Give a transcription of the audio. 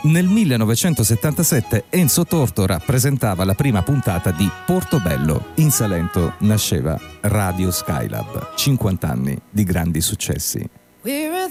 Nel 1977 Enzo Tortora presentava la prima puntata di Portobello. In Salento nasceva Radio Skylab, 50 anni di grandi successi.